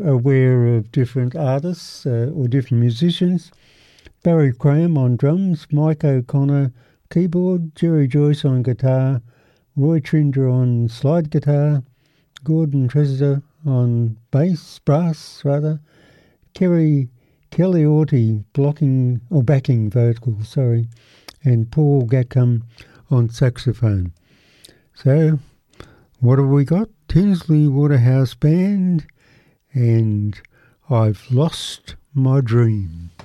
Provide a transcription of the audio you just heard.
aware of different artists or different musicians. Barry Graham on drums, Mike O'Connor keyboard, Jerry Joyce on guitar, Roy Trinder on slide guitar, Gordon Trezor on brass, Kelly Orty backing vocals, and Paul Gatcombe on saxophone. So, what have we got? Tinsley Waterhouse Band and I've Lost My Dream.